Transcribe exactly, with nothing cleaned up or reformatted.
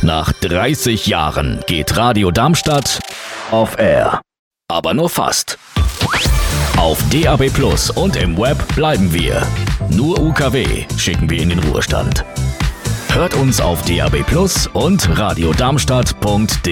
Nach dreißig Jahren geht Radio Darmstadt off air. Aber nur fast. Auf D A B Plus und im Web bleiben wir. Nur U K W schicken wir in den Ruhestand. Hört uns auf D A B Plus und radiodarmstadt punkt de.